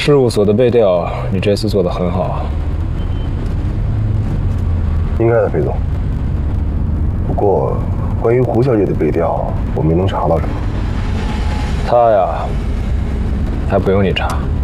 事务所的背调，你这次做得很好。 应该的，裴总。不过，关于胡小姐的背调，我没能查到什么。 她呀，还不用你查。